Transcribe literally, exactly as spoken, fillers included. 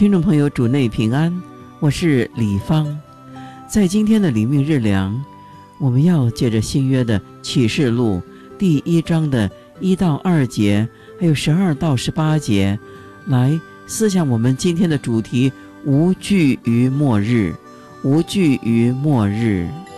听众朋友，主内平安，我是李芳。在今天的灵命日粮，我们要借着新约的启示录第一章的一到二节，还有十二到十八节，来思想我们今天的主题：无惧于末日。无惧于末日。